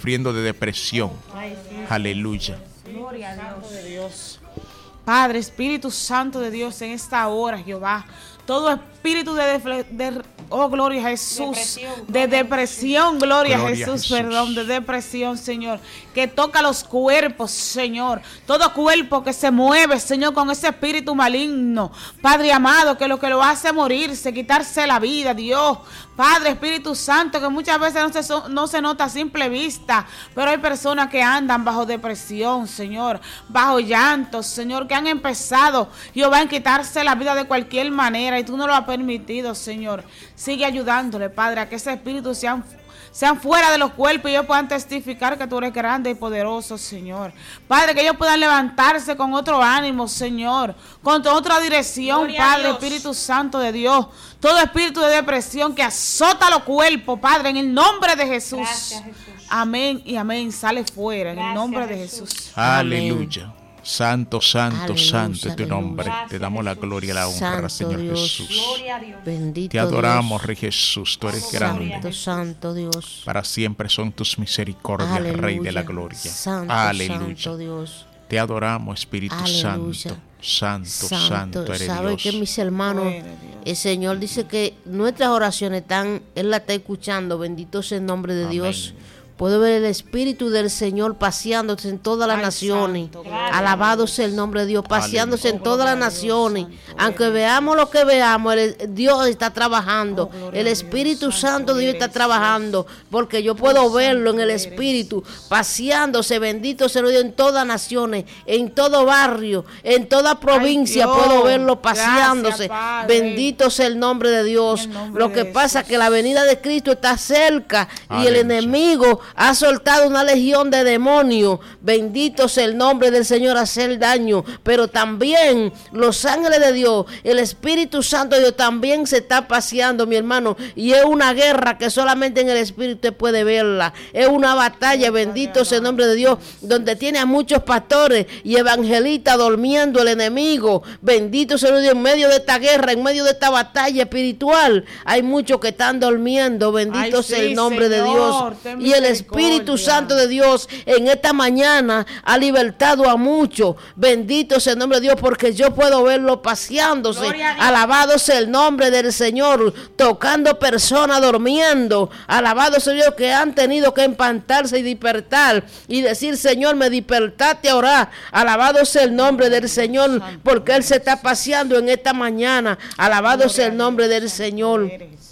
sufriendo de depresión. Aleluya. Gloria a Dios. Padre, Espíritu Santo de Dios, en esta hora, Jehová, todo espíritu oh, gloria a Jesús, de depresión, gloria a Jesús, perdón, de depresión, Señor, que toca los cuerpos, Señor, todo cuerpo que se mueve, Señor, con ese espíritu maligno, Padre amado, que lo hace morirse, quitarse la vida, Dios, Padre, Espíritu Santo, que muchas veces no se nota a simple vista, pero hay personas que andan bajo depresión, Señor, bajo llantos, Señor, que han empezado, Jehová, en quitarse la vida de cualquier manera, y tú no lo has permitido, Señor. Sigue ayudándole, Padre, a que ese espíritu sean fuera de los cuerpos y ellos puedan testificar que tú eres grande y poderoso, Señor. Padre, que ellos puedan levantarse con otro ánimo, Señor, con otra dirección, Gloria Padre, Espíritu Santo de Dios. Todo espíritu de depresión que azota los cuerpos, Padre, en el nombre de Jesús. Gracias, Jesús. Amén y amén. Sale fuera, en el nombre de Jesús. Aleluya. Amén. Santo, santo, Aleluya, santo es tu nombre. Gracias, te damos la gloria y la honra, Santo Señor Dios. Jesús. Gloria a Dios. Bendito te adoramos, Dios. Rey Jesús. Tú eres grande. Santo, santo Dios. Para siempre son tus misericordias, Aleluya. Rey de la gloria. Santo, Aleluya. santo Dios. Te adoramos, Espíritu Aleluya. Santo. Santo eres ¿Sabe Dios. que mis hermanos, el Señor dice que nuestras oraciones Él la está escuchando? Bendito sea el nombre de Amén. Dios. Puedo ver el Espíritu del Señor paseándose en todas las naciones. Santo, Alabado sea el nombre de Dios, paseándose Aleluya. en todas las naciones. Aunque veamos lo que veamos, Dios está trabajando. El Espíritu Santo de Dios está trabajando. Porque yo puedo verlo en el Espíritu, paseándose, bendito sea Dios, en todas naciones, en todo barrio, en toda provincia. Dios. Puedo verlo paseándose. Gracias, Padre. Bendito sea el nombre de Dios. Lo que pasa es que la venida de Cristo está cerca y el Aleluya. enemigo ha soltado una legión de demonios. Bendito sea el nombre del Señor a hacer daño. Pero también los ángeles de Dios, el Espíritu Santo de Dios también se está paseando, mi hermano. Y es una guerra que solamente en el Espíritu usted puede verla. Es una batalla, bendito sea el nombre de Dios, donde tiene a muchos pastores y evangelistas durmiendo el enemigo. Bendito sea Dios, en medio de esta guerra, en medio de esta batalla espiritual, hay muchos que están durmiendo. Bendito sea el nombre de Dios. Y el Espíritu Santo de Dios en esta mañana ha libertado a muchos. Bendito sea el nombre de Dios, porque yo puedo verlo paseándose. Alabado sea el nombre del Señor, tocando personas durmiendo. Alabado sea Dios, que han tenido que empantarse y despertar y decir: Señor, me despertaste a orar. Alabado sea el nombre del Señor, porque Él se está paseando en esta mañana. Alabado sea el nombre del Señor.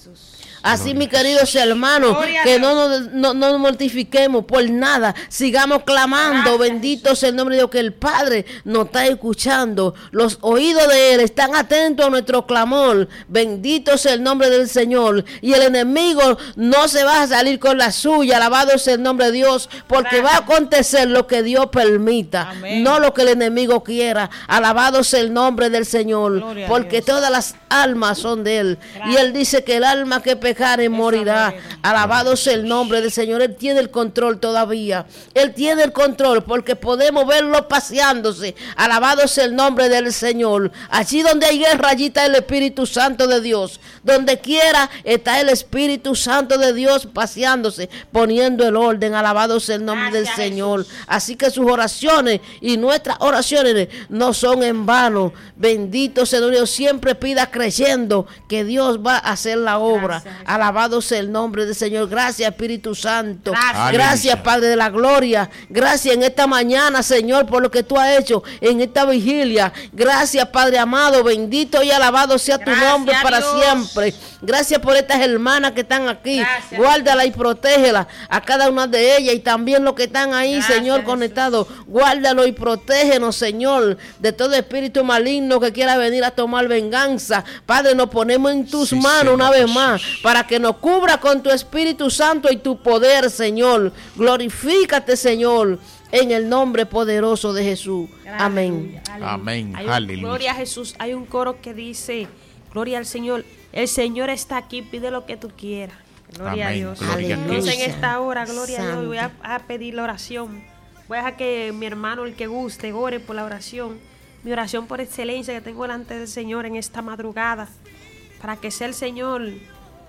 Así, mis queridos hermanos, que no nos mortifiquemos por nada, sigamos clamando. Bendito sea el nombre de Dios, que el Padre nos está escuchando. Los oídos de Él están atentos a nuestro clamor. Bendito sea el nombre del Señor. Y el enemigo no se va a salir con la suya. Alabado sea el nombre de Dios, porque va a acontecer lo que Dios permita. Amén. No lo que el enemigo quiera. Alabado sea el nombre del Señor, porque todas las almas son de Él. Y Él dice que el alma que pecare morirá. Alabado sea el nombre del Señor. Él tiene el control todavía. Él tiene el control, porque podemos verlo paseándose. Alabado sea el nombre del Señor. Allí donde hay guerra, allí está el Espíritu Santo de Dios. Donde quiera está el Espíritu Santo de Dios paseándose, poniendo el orden. Alabado sea el nombre del Señor. Así que sus oraciones y nuestras oraciones no son en vano. Bendito sea Dios. Siempre pida creyendo que Dios va a hacer la obra. Alabado sea el nombre del Señor. Gracias, Espíritu Santo. Gracias, Padre de la gloria. Gracias en esta mañana, Señor, por lo que tú has hecho en esta vigilia. Gracias, Padre amado. Bendito y alabado sea tu nombre para siempre. Gracias por estas hermanas que están aquí. Gracias. Guárdala y protégela a cada una de ellas, y también los que están ahí, Señor, conectados. Guárdalo y protégenos, Señor, de todo espíritu maligno que quiera venir a tomar venganza. Padre, nos ponemos en tus manos una vez más, para que nos cubra con tu Espíritu Santo y tu poder, Señor. Glorifícate, Señor, en el nombre poderoso de Jesús. Amén. Amén. Aleluya. Gloria a Jesús. Hay un coro que dice: gloria al Señor. El Señor está aquí, pide lo que tú quieras. Gloria a Dios. Entonces, en esta hora, gloria a Dios, voy a pedir la oración. Voy a dejar que mi hermano, el que guste, ore por la oración. Mi oración por excelencia que tengo delante del Señor en esta madrugada, para que sea el Señor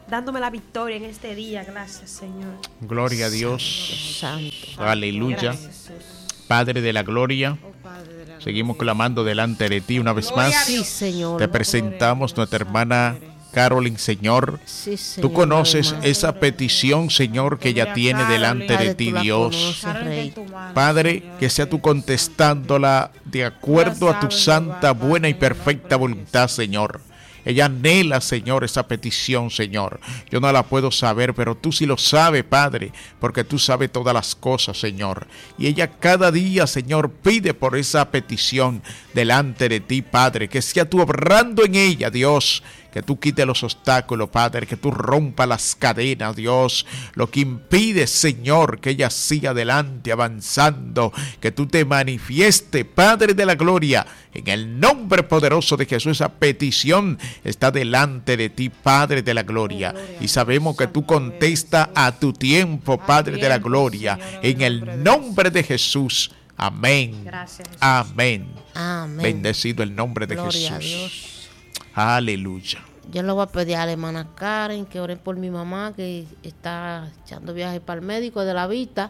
dándome la victoria en este día. Gracias, Señor. Gloria a Dios. Santo. Aleluya. Gracias, Jesús. Padre de la gloria, seguimos clamando delante de ti una vez más. Sí, Señor. Te presentamos nuestra hermana Carolyn, Señor. Sí, Señor, Tú conoces hermano. esa petición, Señor, que ella tiene delante de ti, Tú la Dios. conoces, Rey. Padre, que sea tú contestándola de acuerdo a tu santa, buena y perfecta voluntad, Señor. Ella anhela, Señor, esa petición, Señor. Yo no la puedo saber, pero tú sí lo sabes, Padre, porque tú sabes todas las cosas, Señor. Y ella cada día, Señor, pide por esa petición delante de ti, Padre, que sea tú obrando en ella, Dios. Que tú quites los obstáculos, Padre, que tú rompas las cadenas, Dios, lo que impide, Señor, que ella siga adelante, avanzando, que tú te manifieste, Padre de la gloria, en el nombre poderoso de Jesús. Esa petición está delante de ti, Padre de la gloria, y sabemos que tú contestas a tu tiempo, Padre de la gloria, en el nombre de Jesús. Amén. Gracias, Jesús. Amén. Amén. Bendecido el nombre de Gloria a Jesús. Dios. Aleluya. Yo le voy a pedir a la hermana Karen que oren por mi mamá, que está echando viaje para el médico de la vista.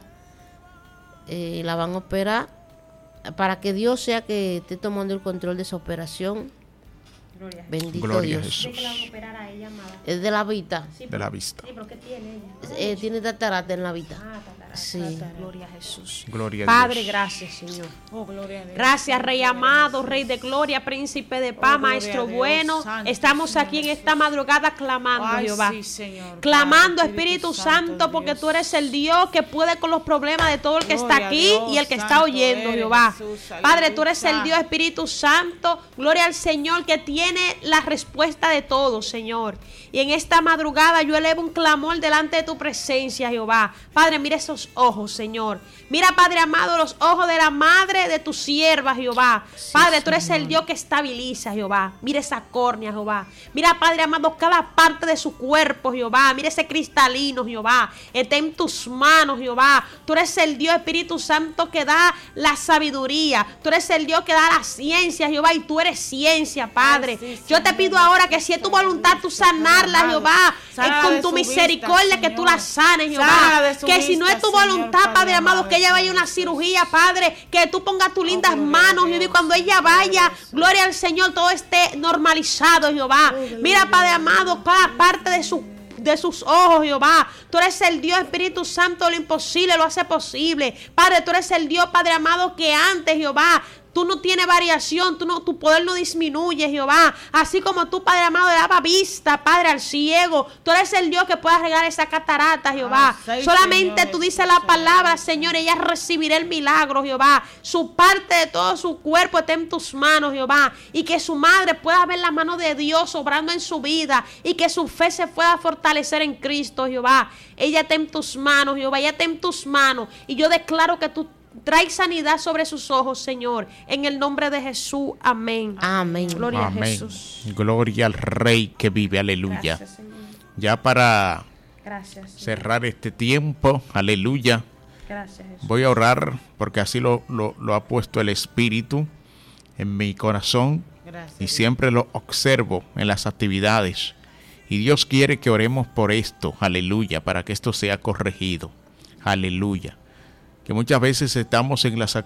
La van a operar para que Dios sea que esté tomando el control de esa operación. Gloria a Jesús. Bendito Gloria a Dios. Jesús. ¿De qué la van a operar a ella, amada? Es de la vista. Sí, De la vista. Sí, pero ¿qué tiene ella? Tiene catarata en la vista. Tatarata. Sí. Gloria a Jesús. Gloria a Padre, Dios. gracias, Señor. Oh, gloria a Dios. Gracias, Rey amado, Rey de gloria, Príncipe de paz, Oh, gloria Maestro a Dios, bueno. Santo Estamos Señor aquí en Jesús. esta madrugada clamando, Ay, Jehová. sí, Señor. Clamando, Padre, Espíritu Santo, porque Dios. tú eres el Dios que puede con los problemas de todo el que Gloria está a aquí Dios, y el que está Santo oyendo, eres, Jehová. Jesús, Padre, tú eres el aleluya. Dios, Espíritu Santo. Gloria al Señor que tiene la respuesta de todo, Señor. Y en esta madrugada yo elevo un clamor delante de tu presencia, Jehová. Padre, mira esos ojos, Señor. Mira, Padre amado, los ojos de la madre de tu sierva, Jehová. Padre, tú eres el Dios que estabiliza, Jehová. Mira esa córnea, Jehová. Mira, Padre amado, cada parte de su cuerpo, Jehová. Mira ese cristalino, Jehová. Está en tus manos, Jehová. Tú eres el Dios, Espíritu Santo, que da la sabiduría. Tú eres el Dios que da la ciencia, Jehová. Y tú eres ciencia, Padre. Ay, sí, Yo te pido ahora que si es tu voluntad, tú sanarla, Jehová. Sana Con de tu su misericordia, vista, que tú Señor. la sanes, Jehová. Sana de su Que si no es tu vista, Señor, voluntad, Padre Padre amado, amado, que ella vaya a una Jesús. cirugía, Padre, que tú pongas tus lindas gloria a manos, Dios, Jehová, y cuando ella Gloria a vaya, Dios. gloria al Señor, todo esté normalizado, Jehová. Mira, Padre amado, cada parte de sus ojos, Jehová. Tú eres el Dios, Espíritu Santo, lo imposible lo hace posible. Padre, tú eres el Dios, Padre amado, que antes, Jehová, tú no tienes variación, tu poder no disminuye, Jehová. Así como tú, Padre amado, le daba vista, Padre, al ciego. Tú eres el Dios que puede arreglar esa catarata, Jehová. Ay, sí, Solamente Señor tú Jesús, dices la palabra, Señor, ella recibirá el milagro, Jehová. Su parte de todo su cuerpo está en tus manos, Jehová. Y que su madre pueda ver la mano de Dios obrando en su vida. Y que su fe se pueda fortalecer en Cristo, Jehová. Ella está en tus manos, Jehová. Ella está en tus manos. Y yo declaro que tú trae sanidad sobre sus ojos, Señor. En el nombre de Jesús. Amén. Amén. Gloria a Amén. Jesús. Gloria al Rey que vive. Aleluya. Gracias, Señor. Ya para Gracias, Señor. cerrar este tiempo, aleluya, Gracias, Jesús. voy a orar porque así lo ha puesto el Espíritu en mi corazón Gracias. y siempre lo observo en las actividades. Y Dios quiere que oremos por esto, aleluya, para que esto sea corregido. Aleluya. Que muchas veces estamos en las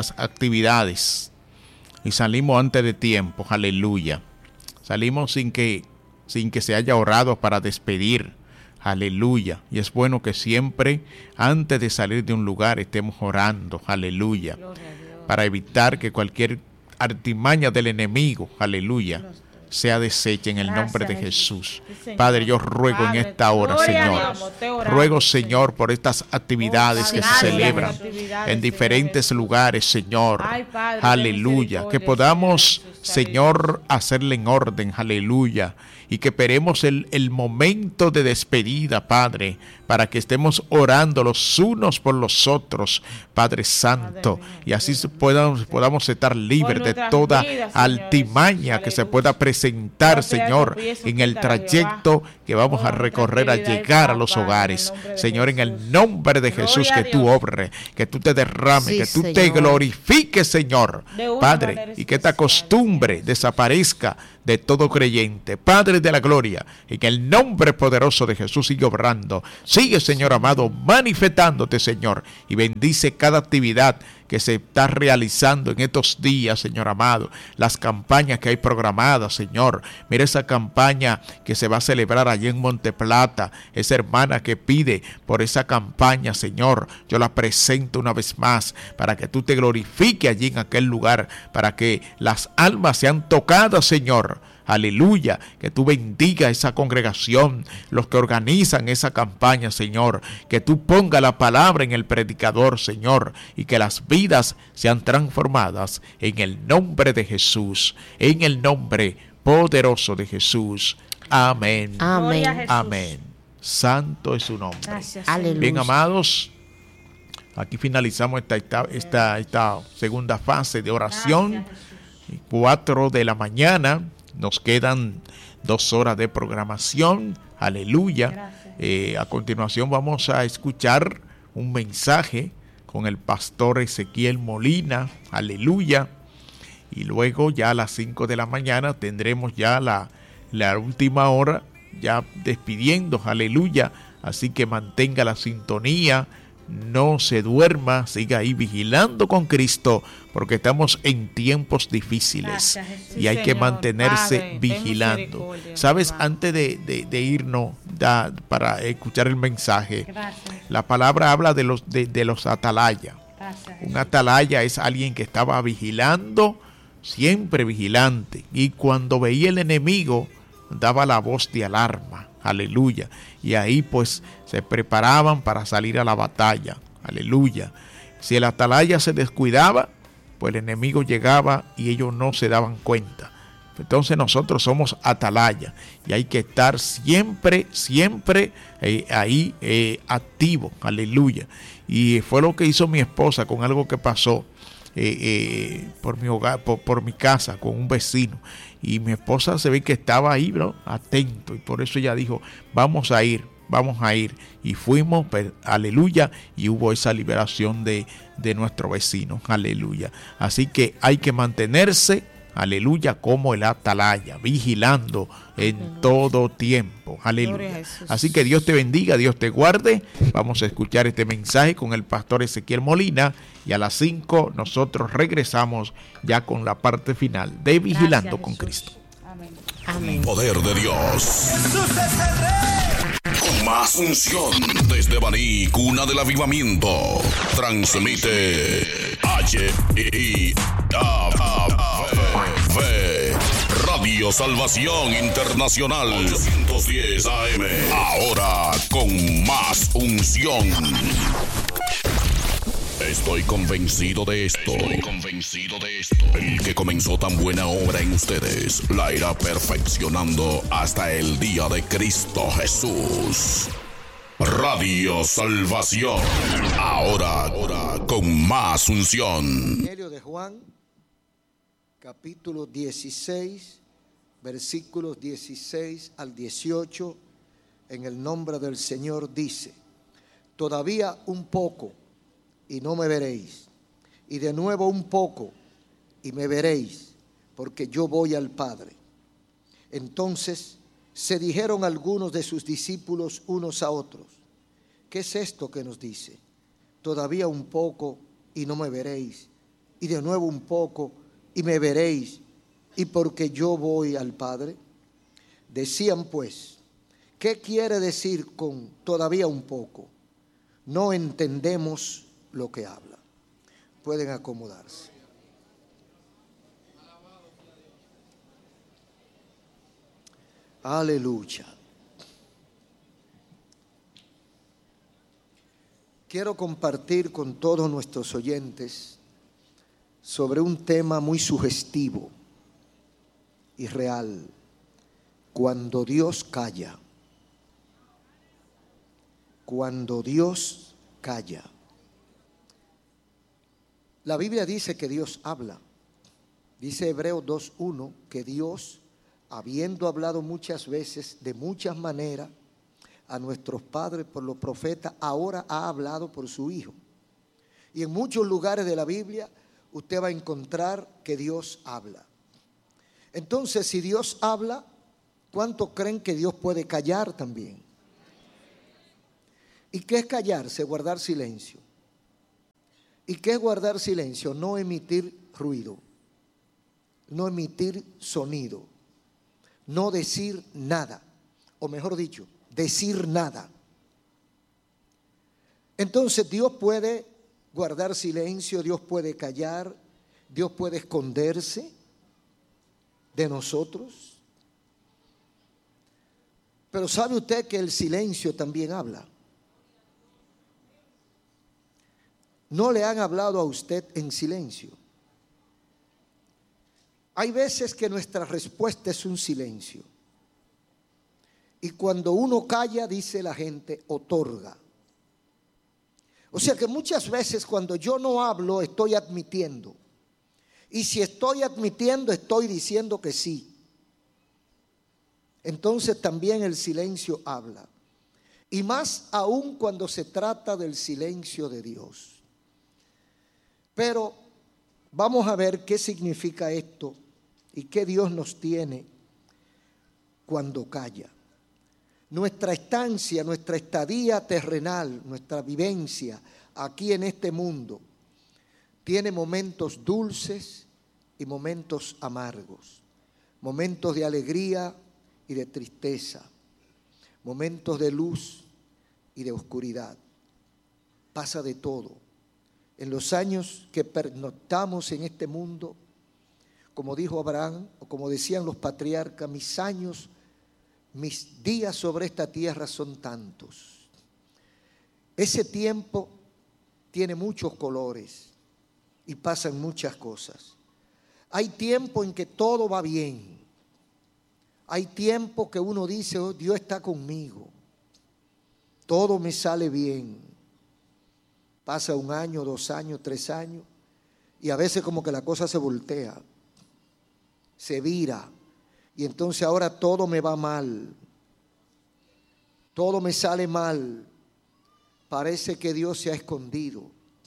actividades y salimos antes de tiempo, aleluya. Salimos sin que se haya orado para despedir, aleluya. Y es bueno que siempre antes de salir de un lugar estemos orando, aleluya, para evitar que cualquier artimaña del enemigo, aleluya, sea deshecha en el nombre de Jesús. Padre, yo ruego en esta hora, Gloria a Señor, Dios. ruego, Señor, por estas actividades que se Padre, celebran en diferentes lugares, Señor, Ay, Padre, aleluya, ten que misericordia, podamos, Señor Jesús, Señor, hacerle en orden, aleluya, y que esperemos el momento de despedida, Padre, para que estemos orando los unos por los otros, Padre Santo, y así podamos estar libres de nuestras toda vidas, Señor altimaña Jesús, que se aleluya. pueda presentar, No sea Señor, tropiezo, en el quítala, trayecto que vamos a recorrer, a llegar a los hogares. Señor, en el nombre de Jesús, que tú obres, que tú te derrames, que tú te glorifiques, Señor, Padre, y que esta costumbre desaparezca de todo creyente. Padre de la gloria, en el nombre poderoso de Jesús, sigue obrando. Sigue, Señor amado, manifestándote, Señor, y bendice cada actividad que se está realizando en estos días, Señor amado, las campañas que hay programadas, Señor. Mira esa campaña que se va a celebrar allí en Monteplata, esa hermana que pide por esa campaña, Señor, yo la presento una vez más para que tú te glorifiques allí en aquel lugar, para que las almas sean tocadas, Señor. Aleluya, que tú bendiga esa congregación, los que organizan esa campaña, Señor, que tú ponga la palabra en el predicador, Señor, y que las vidas sean transformadas en el nombre de Jesús, en el nombre poderoso de Jesús. Amén. Amén. Amén. Santo es su nombre. Gracias. Aleluya. Bien, amados, aquí finalizamos esta segunda fase de oración. 4 de la mañana. Nos quedan 2 horas de programación. Aleluya. A continuación vamos a escuchar un mensaje con el pastor Ezequiel Molina. Aleluya. Y luego ya a las 5 de la mañana tendremos ya la última hora, ya despidiendo. Aleluya. Así que mantenga la sintonía. No se duerma, siga ahí vigilando con Cristo, porque estamos en tiempos difíciles. Gracias, y hay que mantenerse Padre, vigilando. Sabes, antes de irnos para escuchar el mensaje, la palabra habla de los atalayas. Un atalaya es alguien que estaba vigilando, siempre vigilante, y cuando veía el enemigo daba la voz de alarma. Aleluya. Y ahí pues se preparaban para salir a la batalla. Aleluya. Si el atalaya se descuidaba, pues el enemigo llegaba y ellos no se daban cuenta. Entonces nosotros somos atalaya y hay que estar siempre ahí activo. Aleluya. Y fue lo que hizo mi esposa con algo que pasó por mi hogar, por mi casa, con un vecino. Y mi esposa se ve que estaba ahí, atento, y por eso ella dijo, vamos a ir, y fuimos, aleluya, y hubo esa liberación de nuestro vecino, aleluya. Así que hay que mantenerse, aleluya, como el atalaya, vigilando en todo tiempo, aleluya. Así que Dios te bendiga, Dios te guarde. Vamos a escuchar este mensaje con el pastor Ezequiel Molina, y a las 5 nosotros regresamos ya con la parte final de Vigilando con Cristo. Amén. Amén. Poder de Dios. Con más unción desde Baní, cuna del avivamiento. Transmite Radio Salvación Internacional 810 AM. Ahora con más unción. Estoy convencido de esto. El que comenzó tan buena obra en ustedes la irá perfeccionando hasta el día de Cristo Jesús. Radio Salvación. Ahora con más unción. Evangelio de Juan, capítulo 16, versículos 16 al 18, en el nombre del Señor dice: todavía un poco y no me veréis, y de nuevo un poco y me veréis, porque yo voy al Padre. Entonces se dijeron algunos de sus discípulos unos a otros: ¿qué es esto que nos dice? Todavía un poco y no me veréis, y de nuevo un poco y me veréis, y porque yo voy al Padre. Decían pues: ¿qué quiere decir con todavía un poco? No entendemos lo que habla. Pueden acomodarse. Aleluya. Quiero compartir con todos nuestros oyentes sobre un tema muy sugestivo y real: cuando Dios calla. Cuando Dios calla. La Biblia dice que Dios habla. Dice Hebreos 2:1 que Dios habiendo hablado muchas veces, de muchas maneras, a nuestros padres por los profetas, ahora ha hablado por su Hijo. Y en muchos lugares de la Biblia usted va a encontrar que Dios habla. Entonces, si Dios habla, ¿cuántos creen que Dios puede callar también? ¿Y qué es callarse? Guardar silencio. ¿Y qué es guardar silencio? No emitir ruido, no emitir sonido, no decir nada, o mejor dicho, decir nada. Entonces Dios puede guardar silencio, Dios puede callar, Dios puede esconderse de nosotros. Pero ¿sabe usted que el silencio también habla? ¿No le han hablado a usted en silencio? Hay veces que nuestra respuesta es un silencio. Y cuando uno calla, dice la gente, otorga. O sea que muchas veces cuando yo no hablo, estoy admitiendo. Y si estoy admitiendo, estoy diciendo que sí. Entonces también el silencio habla. Y más aún cuando se trata del silencio de Dios. Pero vamos a ver qué significa esto y qué Dios nos tiene cuando calla. Nuestra estancia, nuestra estadía terrenal, nuestra vivencia aquí en este mundo, tiene momentos dulces y momentos amargos, momentos de alegría y de tristeza, momentos de luz y de oscuridad. Pasa de todo. En los años que pernoctamos en este mundo, como dijo Abraham, o como decían los patriarcas, mis días sobre esta tierra son tantos. Ese tiempo tiene muchos colores y pasan muchas cosas. Hay tiempo en que todo va bien. Hay tiempo que uno dice, oh, Dios está conmigo. Todo me sale bien. Pasa 1 año, 2 años, 3 años y a veces como que la cosa se voltea, se vira y entonces ahora todo me va mal, todo me sale mal. Parece que Dios se ha escondido,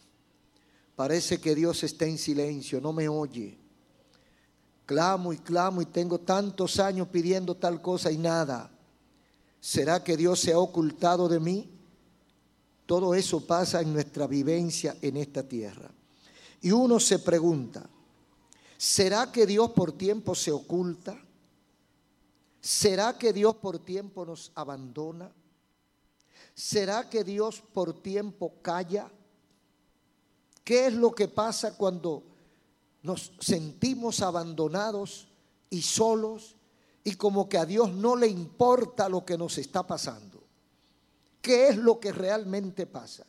parece que Dios está en silencio, no me oye. Clamo y tengo tantos años pidiendo tal cosa y nada. ¿Será que Dios se ha ocultado de mí? Todo eso pasa en nuestra vivencia en esta tierra. Y uno se pregunta, ¿será que Dios por tiempo se oculta? ¿Será que Dios por tiempo nos abandona? ¿Será que Dios por tiempo calla? ¿Qué es lo que pasa cuando nos sentimos abandonados y solos y como que a Dios no le importa lo que nos está pasando? ¿Qué es lo que realmente pasa?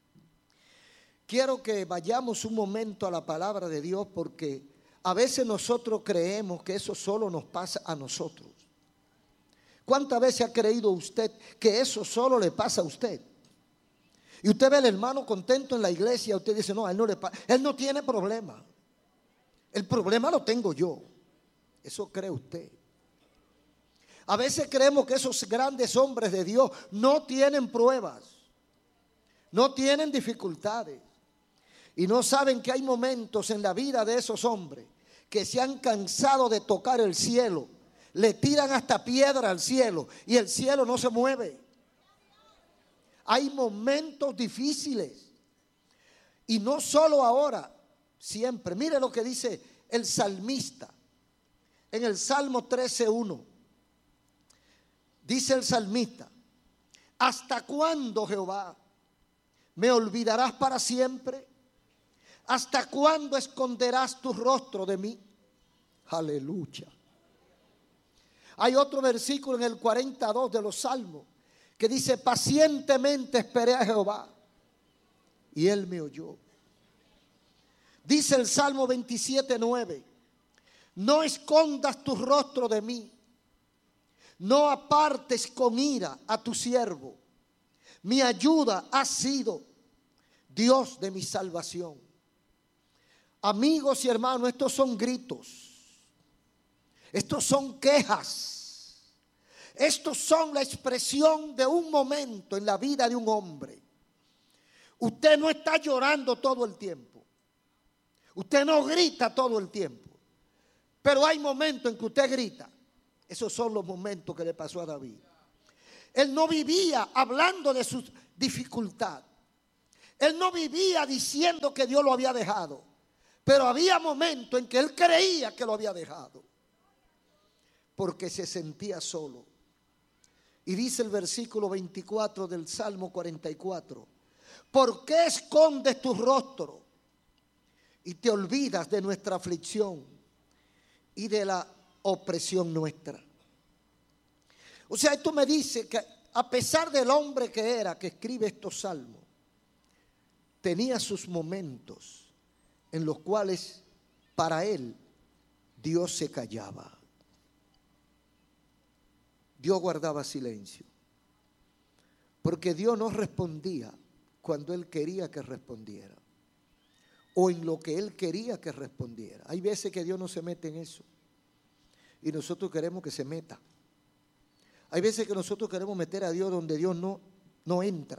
Quiero que vayamos un momento a la palabra de Dios porque a veces nosotros creemos que eso solo nos pasa a nosotros. ¿Cuántas veces ha creído usted que eso solo le pasa a usted? Y usted ve al hermano contento en la iglesia, usted dice, no, a él no le pasa, él no tiene problema. El problema lo tengo yo. Eso cree usted. A veces creemos que esos grandes hombres de Dios no tienen pruebas, no tienen dificultades y no saben que hay momentos en la vida de esos hombres que se han cansado de tocar el cielo, le tiran hasta piedra al cielo y el cielo no se mueve. Hay momentos difíciles y no solo ahora, siempre. Mire lo que dice el salmista en el Salmo 13:1. Dice el salmista, ¿hasta cuándo, Jehová, me olvidarás para siempre? ¿Hasta cuándo esconderás tu rostro de mí? Aleluya. Hay otro versículo en el 42 de los Salmos que dice, pacientemente esperé a Jehová y él me oyó. Dice el Salmo 27:9, no escondas tu rostro de mí. No apartes con ira a tu siervo. Mi ayuda ha sido Dios de mi salvación. Amigos y hermanos, estos son gritos. Estos son quejas. Estos son la expresión de un momento en la vida de un hombre. Usted no está llorando todo el tiempo. Usted no grita todo el tiempo. Pero hay momentos en que usted grita. Esos son los momentos que le pasó a David. Él no vivía hablando de su dificultad. Él no vivía diciendo que Dios lo había dejado. Pero había momentos en que él creía que lo había dejado. Porque se sentía solo. Y dice el versículo 24 del Salmo 44. ¿Por qué escondes tu rostro y te olvidas de nuestra aflicción y de la opresión nuestra? O sea, esto me dice que a pesar del hombre que era, que escribe estos salmos, tenía sus momentos en los cuales para él Dios se callaba. Dios guardaba silencio. Porque Dios no respondía cuando él quería que respondiera. O en lo que él quería que respondiera. Hay veces que Dios no se mete en eso. Y nosotros queremos que se meta. Hay veces que nosotros queremos meter a Dios donde Dios no entra.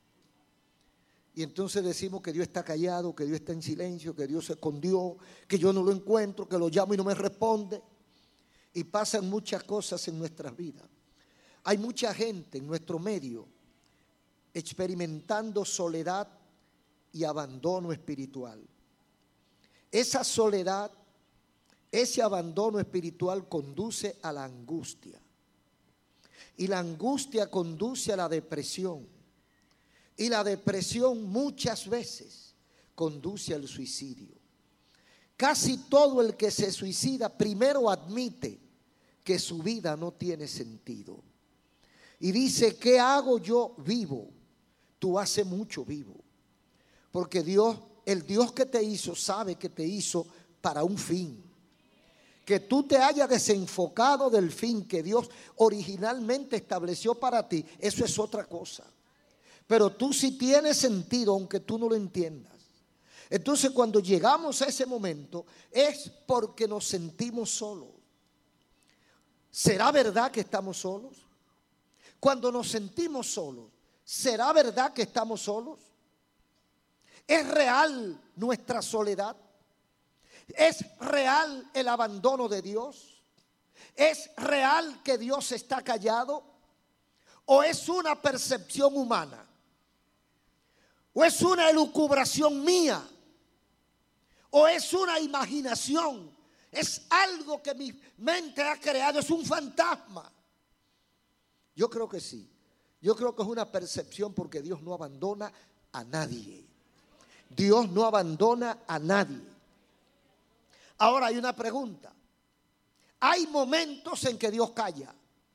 Y entonces decimos que Dios está callado, que Dios está en silencio, que Dios se escondió, que yo no lo encuentro, que lo llamo y no me responde. Y pasan muchas cosas en nuestras vidas. Hay mucha gente en nuestro medio experimentando soledad y abandono espiritual. Esa soledad, ese abandono espiritual conduce a la angustia. Y la angustia conduce a la depresión. Y la depresión muchas veces conduce al suicidio. Casi todo el que se suicida primero admite que su vida no tiene sentido. Y dice, ¿qué hago yo vivo? Tú hace mucho vivo. Porque Dios, el Dios que te hizo, sabe que te hizo para un fin. Que tú te hayas desenfocado del fin que Dios originalmente estableció para ti, eso es otra cosa. Pero tú sí tienes sentido, aunque tú no lo entiendas. Entonces, cuando llegamos a ese momento, es porque nos sentimos solos. ¿Será verdad que estamos solos? Cuando nos sentimos solos, ¿será verdad que estamos solos? ¿Es real nuestra soledad? ¿Es real el abandono de Dios? ¿Es real que Dios está callado? ¿O es una percepción humana? ¿O es una elucubración mía? ¿O es una imaginación? ¿Es algo que mi mente ha creado? ¿Es un fantasma? Yo creo que sí. Yo creo que es una percepción, porque Dios no abandona a nadie. Dios no abandona a nadie. Ahora hay una pregunta. Hay momentos en que Dios calla.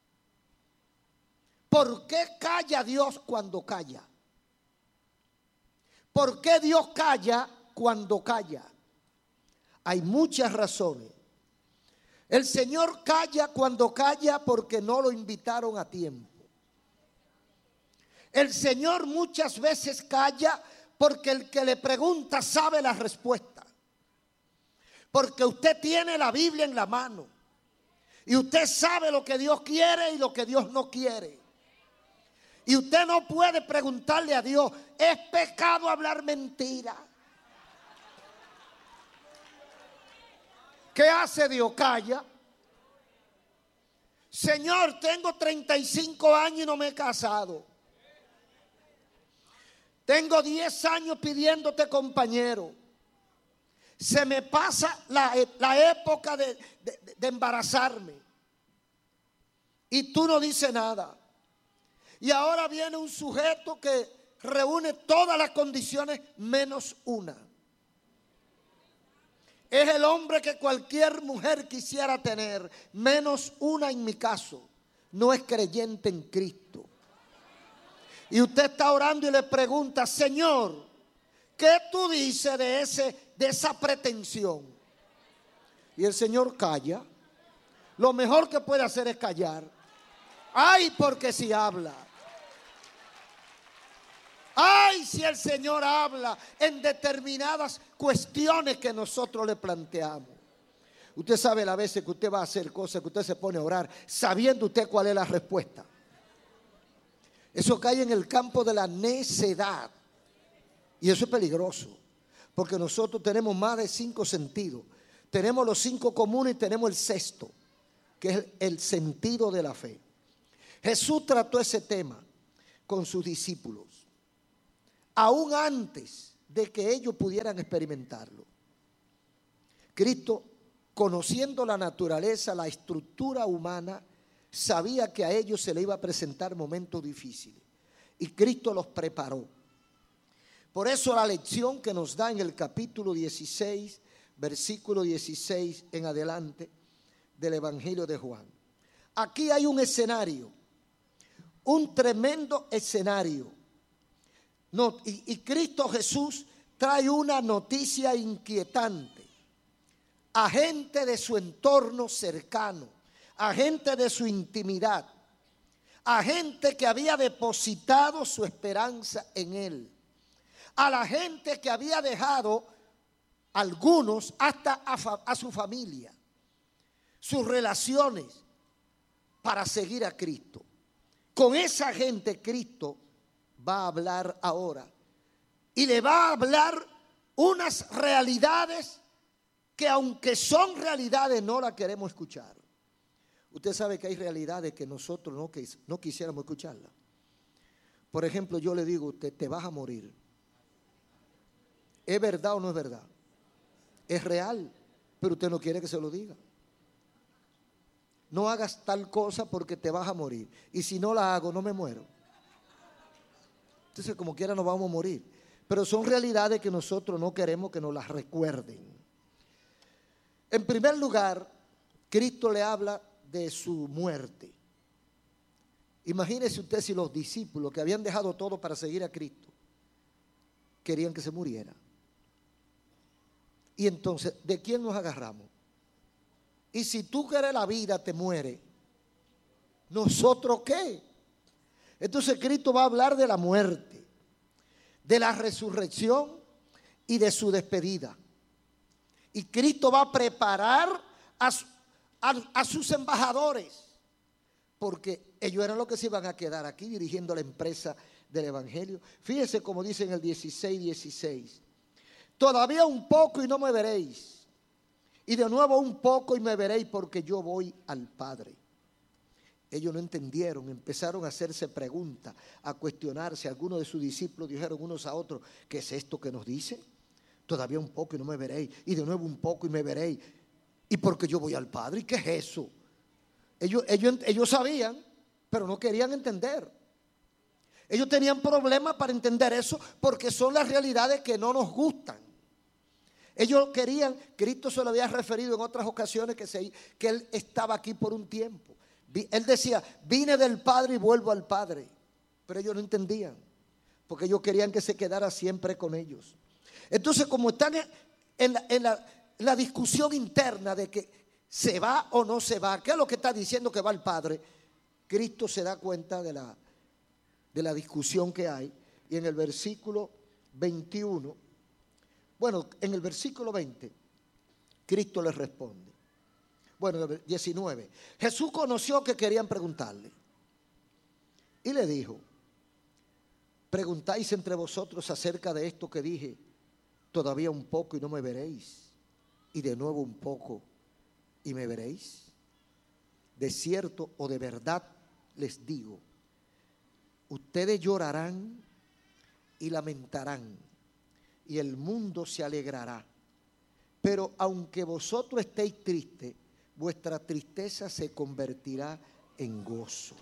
¿Por qué calla Dios cuando calla? ¿Por qué Dios calla cuando calla? Hay muchas razones. El Señor calla cuando calla porque no lo invitaron a tiempo. El Señor muchas veces calla porque el que le pregunta sabe la respuesta. Porque usted tiene la Biblia en la mano. Y usted sabe lo que Dios quiere y lo que Dios no quiere. Y usted no puede preguntarle a Dios, ¿es pecado hablar mentira? ¿Qué hace Dios? Calla. Señor, tengo 35 años y no me he casado. Tengo 10 años pidiéndote compañero. Se me pasa la época de embarazarme. Y tú no dices nada. Y ahora viene un sujeto que reúne todas las condiciones menos una. Es el hombre que cualquier mujer quisiera tener, menos una en mi caso. No es creyente en Cristo. Y usted está orando y le pregunta, Señor, ¿qué tú dices de esa pretensión? Y el Señor calla. Lo mejor que puede hacer es callar. Ay, porque si habla. Ay, si el Señor habla en determinadas cuestiones que nosotros le planteamos. Usted sabe las veces que usted va a hacer cosas, que usted se pone a orar, sabiendo usted cuál es la respuesta. Eso cae en el campo de la necedad. Y eso es peligroso, porque nosotros tenemos más de 5 sentidos. Tenemos los 5 comunes y tenemos el sexto, que es el sentido de la fe. Jesús trató ese tema con sus discípulos, aún antes de que ellos pudieran experimentarlo. Cristo, conociendo la naturaleza, la estructura humana, sabía que a ellos se le iba a presentar momentos difíciles, y Cristo los preparó. Por eso la lección que nos da en el capítulo 16, versículo 16 en adelante del Evangelio de Juan. Aquí hay un escenario, un tremendo escenario. Y Cristo Jesús trae una noticia inquietante a gente de su entorno cercano, a gente de su intimidad, a gente que había depositado su esperanza en Él, a la gente que había dejado algunos hasta a su familia, sus relaciones, para seguir a Cristo. Con esa gente Cristo va a hablar ahora, y le va a hablar unas realidades que, aunque son realidades, no las queremos escuchar. Usted sabe que hay realidades que nosotros no quisiéramos escucharlas. Por ejemplo, yo le digo a usted, te vas a morir. ¿Es verdad o no es verdad? Es real, pero usted no quiere que se lo diga. No hagas tal cosa porque te vas a morir. Y si no la hago, no me muero. Entonces, como quiera, nos vamos a morir. Pero son realidades que nosotros no queremos que nos las recuerden. En primer lugar, Cristo le habla de su muerte. Imagínese usted si los discípulos que habían dejado todo para seguir a Cristo querían que se muriera. Y entonces, ¿de quién nos agarramos? Y si tú quieres la vida, te muere. ¿Nosotros qué? Entonces Cristo va a hablar de la muerte, de la resurrección y de su despedida. Y Cristo va a preparar a sus embajadores, porque ellos eran los que se iban a quedar aquí dirigiendo la empresa del Evangelio. Fíjense como dice en el 16:16. Todavía un poco y no me veréis, y de nuevo un poco y me veréis, porque yo voy al Padre. Ellos no entendieron, empezaron a hacerse preguntas, a cuestionarse. Algunos de sus discípulos dijeron unos a otros, ¿qué es esto que nos dice? Todavía un poco y no me veréis, y de nuevo un poco y me veréis, y porque yo voy al Padre. ¿Y qué es eso? Ellos sabían, pero no querían entender. Ellos tenían problemas para entender eso, porque son las realidades que no nos gustan. Ellos querían, Cristo se lo había referido en otras ocasiones, que Él estaba aquí por un tiempo. Él decía, vine del Padre y vuelvo al Padre. Pero ellos no entendían, porque ellos querían que se quedara siempre con ellos. Entonces, como están en la discusión interna de que se va o no se va, ¿qué es lo que está diciendo que va al Padre? Cristo se da cuenta de la discusión que hay, y en el versículo 21, bueno, en el versículo 20, Cristo les responde. Bueno, en el 19, Jesús conoció que querían preguntarle, y le dijo, preguntáis entre vosotros acerca de esto que dije, todavía un poco y no me veréis, y de nuevo un poco y me veréis. De cierto o de verdad les digo, ustedes llorarán y lamentarán, y el mundo se alegrará. Pero aunque vosotros estéis tristes, vuestra tristeza se convertirá en gozo.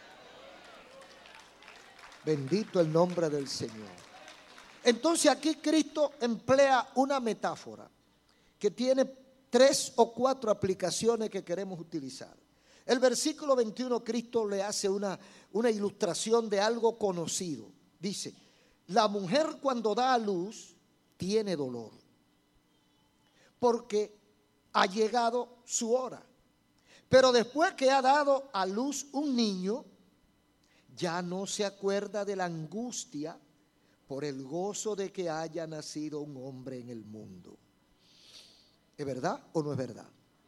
Bendito el nombre del Señor. Entonces aquí Cristo emplea una metáfora que tiene 3 o 4 aplicaciones que queremos utilizar. El versículo 21, Cristo le hace una ilustración de algo conocido. Dice, la mujer cuando da a luz tiene dolor, porque ha llegado su hora. Pero después que ha dado a luz un niño, ya no se acuerda de la angustia por el gozo de que haya nacido un hombre en el mundo. ¿Es verdad o no es verdad?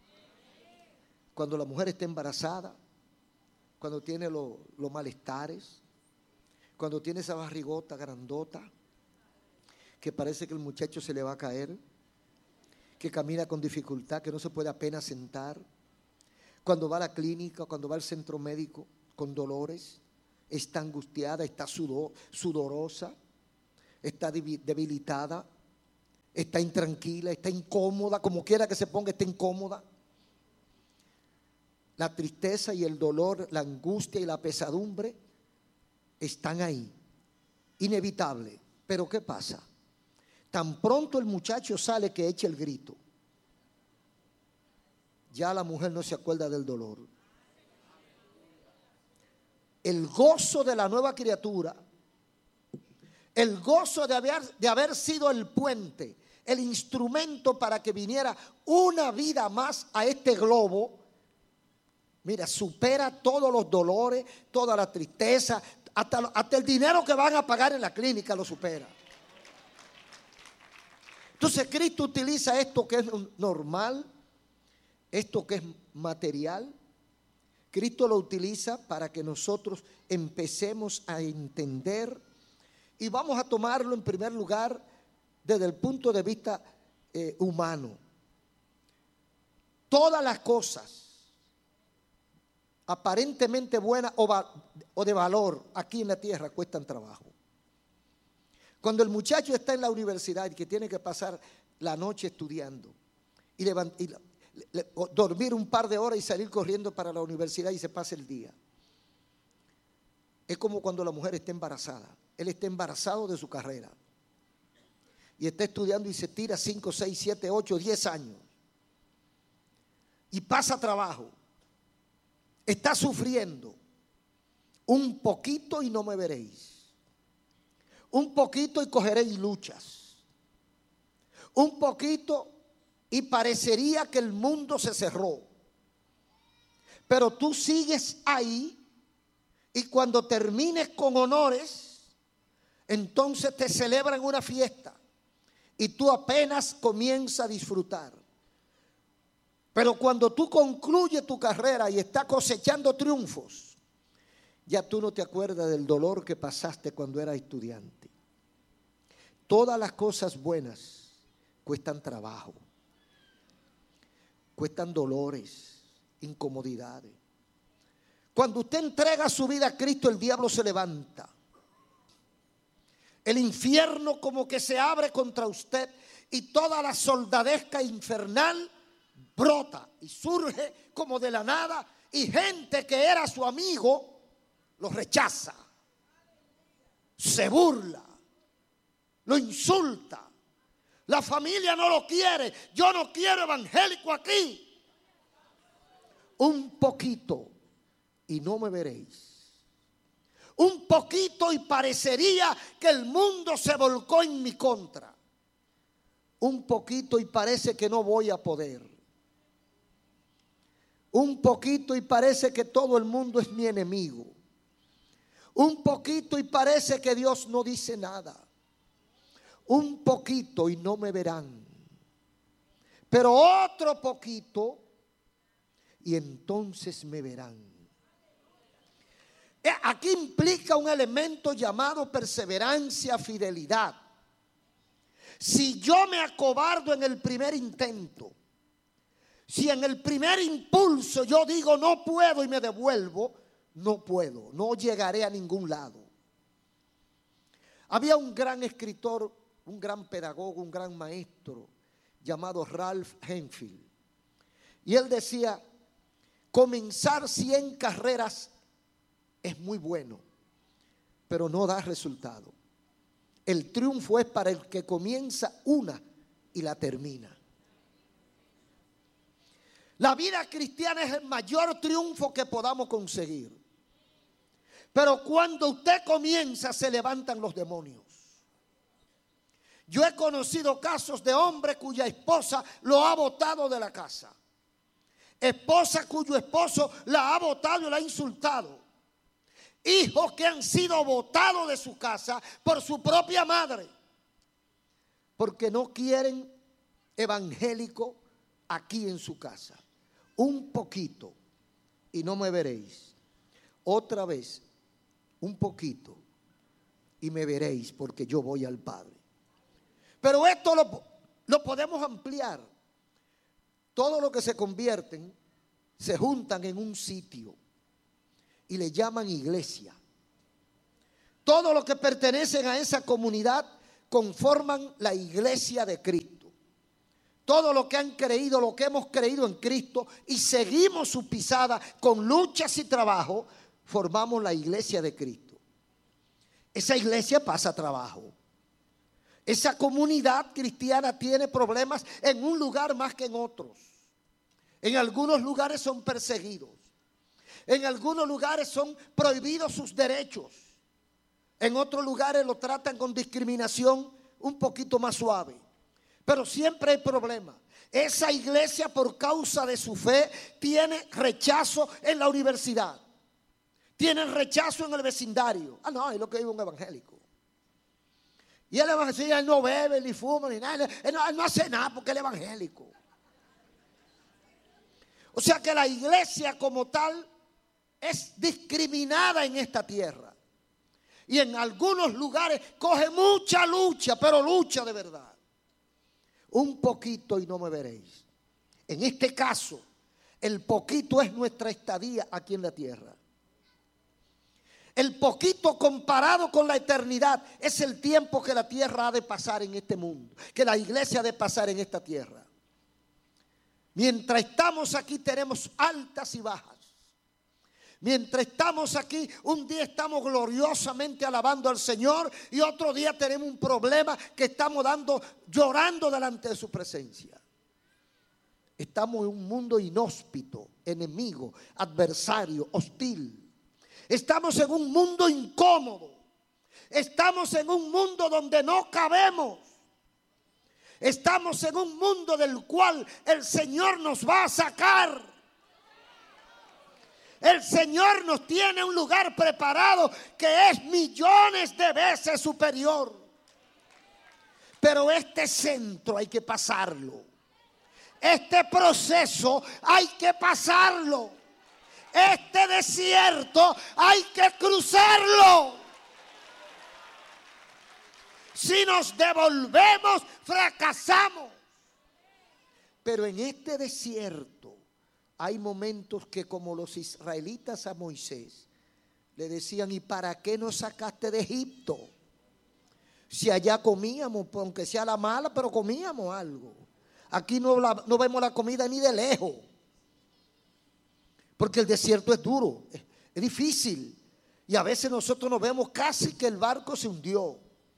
cuando la mujer está embarazada, cuando tiene los malestares, cuando tiene esa barrigota grandota, que parece que el muchacho se le va a caer, que camina con dificultad, que no se puede apenas sentar, cuando va a la clínica, cuando va al centro médico con dolores, está angustiada, está sudorosa, está debilitada, está intranquila, está incómoda, como quiera que se ponga, está incómoda. La tristeza y el dolor, la angustia y la pesadumbre están ahí, inevitable. Pero ¿qué pasa? Tan pronto el muchacho sale que eche el grito, ya la mujer no se acuerda del dolor. El gozo de la nueva criatura, el gozo de haber sido el puente, el instrumento para que viniera una vida más a este globo, mira, supera todos los dolores, toda la tristeza, hasta el dinero que van a pagar en la clínica lo supera. Entonces Cristo utiliza esto que es normal, esto que es material. Cristo lo utiliza para que nosotros empecemos a entender, y vamos a tomarlo en primer lugar desde el punto de vista humano. Todas las cosas aparentemente buenas o de valor aquí en la tierra cuestan trabajo. Cuando el muchacho está en la universidad y que tiene que pasar la noche estudiando y dormir un par de horas y salir corriendo para la universidad y se pasa el día. Es como cuando la mujer está embarazada. Él está embarazado de su carrera y está estudiando y se tira 5, 6, 7, 8, 10 años y pasa trabajo. Está sufriendo un poquito y no me veréis. Un poquito y cogeréis luchas. Un poquito y parecería que el mundo se cerró. Pero tú sigues ahí y cuando termines con honores, entonces te celebran una fiesta y tú apenas comienzas a disfrutar. Pero cuando tú concluyes tu carrera y estás cosechando triunfos, ya tú no te acuerdas del dolor que pasaste cuando eras estudiante. Todas las cosas buenas cuestan trabajo, cuestan dolores, incomodidades. Cuando usted entrega su vida a Cristo, el diablo se levanta. El infierno como que se abre contra usted y toda la soldadesca infernal brota y surge como de la nada, y gente que era su amigo lo rechaza, se burla, lo insulta. La familia no lo quiere. Yo no quiero evangélico aquí. Un poquito y no me veréis. Un poquito y parecería que el mundo se volcó en mi contra. Un poquito y parece que no voy a poder. Un poquito y parece que todo el mundo es mi enemigo. Un poquito y parece que Dios no dice nada. Un poquito y no me verán. Pero otro poquito y entonces me verán. Aquí implica un elemento llamado perseverancia, fidelidad. Si yo me acobardo en el primer intento, si en el primer impulso yo digo no puedo y me devuelvo, no puedo, no llegaré a ningún lado. Había un gran escritor, un gran pedagogo, un gran maestro llamado Ralph Henfield, y él decía: comenzar 100 carreras es muy bueno, pero no da resultado. El triunfo es para el que comienza una y la termina. La vida cristiana es el mayor triunfo que podamos conseguir. Pero cuando usted comienza, se levantan los demonios. Yo he conocido casos de hombres cuya esposa lo ha botado de la casa. Esposa cuyo esposo la ha botado y la ha insultado. Hijos que han sido botados de su casa por su propia madre, porque no quieren evangélico aquí en su casa. un poquito y no me veréis. Otra vez, un poquito y me veréis, porque yo voy al Padre. Pero esto lo podemos ampliar. Todo lo que se convierten se juntan en un sitio y le llaman iglesia. Todo lo que pertenecen a esa comunidad conforman la iglesia de Cristo. Todo lo que han creído, lo que hemos creído en Cristo y seguimos su pisada con luchas y trabajo, formamos la iglesia de Cristo. Esa iglesia pasa trabajo. Esa comunidad cristiana tiene problemas en un lugar más que en otros. En algunos lugares son perseguidos. En algunos lugares son prohibidos sus derechos. En otros lugares lo tratan con discriminación un poquito más suave. Pero siempre hay problemas. Esa iglesia, por causa de su fe, tiene rechazo en la universidad. Tiene rechazo en el vecindario. Ah, no, es lo que vive un evangélico. Y el evangélico, él no bebe, ni fuma, ni nada. Él no hace nada porque él es evangélico. O sea que la iglesia como tal es discriminada en esta tierra. Y en algunos lugares coge mucha lucha, pero lucha de verdad. Un poquito y no me veréis. En este caso, el poquito es nuestra estadía aquí en la tierra. El poquito comparado con la eternidad es el tiempo que la tierra ha de pasar en este mundo, que la iglesia ha de pasar en esta tierra. Mientras estamos aquí tenemos altas y bajas. Mientras estamos aquí, un día estamos gloriosamente alabando al Señor y otro día tenemos un problema que estamos llorando delante de su presencia. Estamos en un mundo inhóspito, enemigo, adversario, hostil. Estamos en un mundo incómodo. Estamos en un mundo donde no cabemos. Estamos en un mundo del cual el Señor nos va a sacar. El Señor nos tiene un lugar preparado que es millones de veces superior. Pero este centro hay que pasarlo. Este proceso hay que pasarlo. Este desierto hay que cruzarlo. Si nos devolvemos, fracasamos. Pero en este desierto hay momentos que, como los israelitas a Moisés, le decían: ¿y para qué nos sacaste de Egipto? Si allá comíamos, aunque sea la mala, pero comíamos algo. Aquí no vemos la comida ni de lejos. Porque el desierto es duro, es difícil. Y a veces nosotros nos vemos casi que el barco se hundió.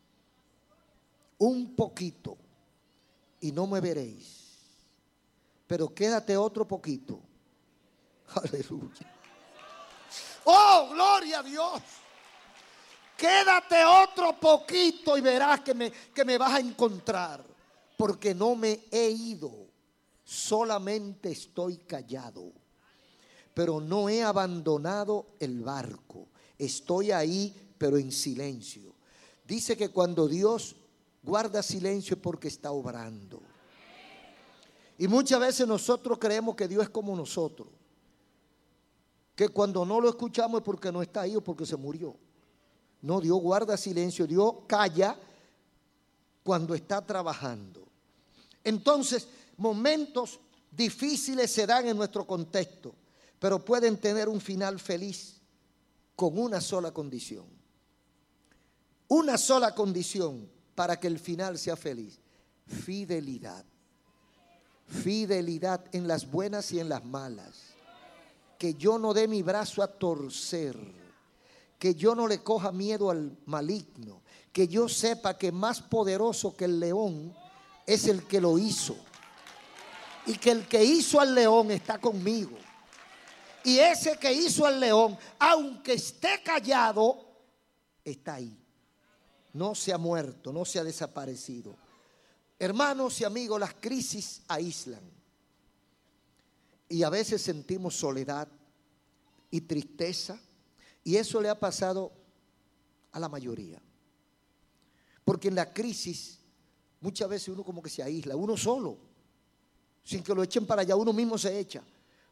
Un poquito y no me veréis. Pero quédate otro poquito. Aleluya. Oh, gloria a Dios. Quédate otro poquito y verás que me vas a encontrar. Porque no me he ido, solamente estoy callado. Pero no he abandonado el barco. Estoy ahí, pero en silencio. Dice que cuando Dios guarda silencio es porque está obrando. Y muchas veces nosotros creemos que Dios es como nosotros, que cuando no lo escuchamos es porque no está ahí o porque se murió. No, Dios guarda silencio, Dios calla cuando está trabajando. Entonces, momentos difíciles se dan en nuestro contexto, pero pueden tener un final feliz con una sola condición. Una sola condición para que el final sea feliz: fidelidad. Fidelidad en las buenas y en las malas. Que yo no dé mi brazo a torcer. Que yo no le coja miedo al maligno. Que yo sepa que más poderoso que el león es el que lo hizo. Y que el que hizo al león está conmigo. Y ese que hizo al león, aunque esté callado, está ahí. No se ha muerto, no se ha desaparecido. Hermanos y amigos, las crisis aíslan. Y a veces sentimos soledad y tristeza. Y eso le ha pasado a la mayoría. Porque en la crisis muchas veces uno como que se aísla, uno solo. Sin que lo echen para allá, uno mismo se echa.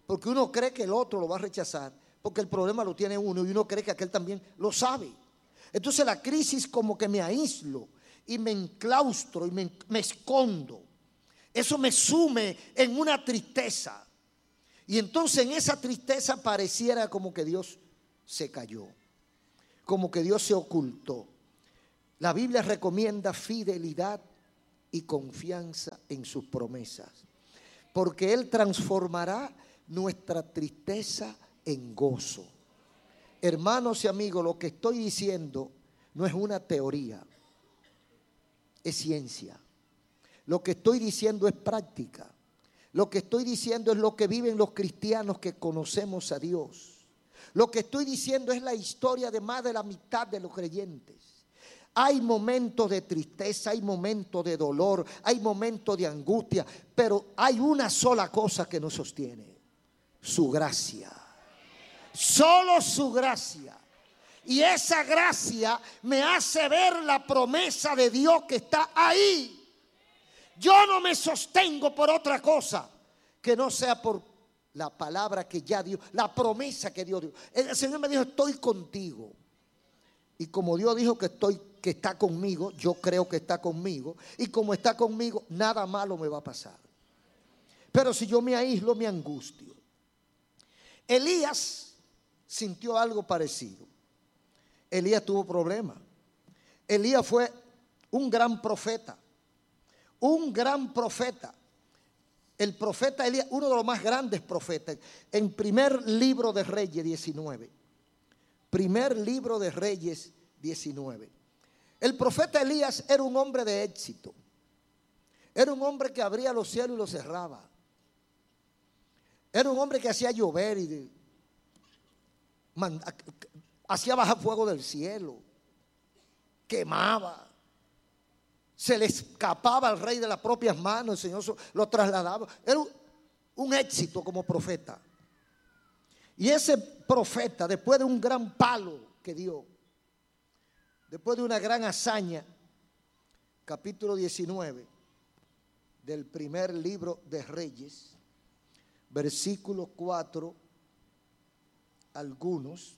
Porque uno cree que el otro lo va a rechazar, porque el problema lo tiene uno y uno cree que aquel también lo sabe. Entonces la crisis como que me aíslo y me enclaustro y me escondo. Eso me sume en una tristeza. Y entonces en esa tristeza pareciera como que Dios se cayó, como que Dios se ocultó. La Biblia recomienda fidelidad y confianza en sus promesas, porque Él transformará nuestra tristeza en gozo. Hermanos y amigos, lo que estoy diciendo no es una teoría, es ciencia. Lo que estoy diciendo es práctica. Lo que estoy diciendo es lo que viven los cristianos que conocemos a Dios. Lo que estoy diciendo es la historia de más de la mitad de los creyentes. Hay momentos de tristeza, hay momentos de dolor, hay momentos de angustia, pero hay una sola cosa que nos sostiene: su gracia. Solo su gracia. Y esa gracia me hace ver la promesa de Dios que está ahí. Yo no me sostengo por otra cosa que no sea por la palabra que ya dio, la promesa que Dios dio. El Señor me dijo: estoy contigo. Y como Dios dijo que está conmigo, yo creo que está conmigo. Y como está conmigo, nada malo me va a pasar. Pero si yo me aíslo, me angustio. Elías sintió algo parecido. Elías tuvo problemas. Elías fue un gran profeta. Un gran profeta. El profeta Elías, uno de los más grandes profetas. En primer libro de Reyes 19. Primer libro de Reyes 19. El profeta Elías era un hombre de éxito. Era un hombre que abría los cielos y los cerraba. Era un hombre que hacía llover y hacía bajar fuego del cielo. Quemaba. Se le escapaba al rey de las propias manos. El Señor lo trasladaba. Era un éxito como profeta. Y ese profeta, después de un gran palo que dio, después de una gran hazaña, capítulo 19 del primer libro de Reyes, versículos 4, algunos.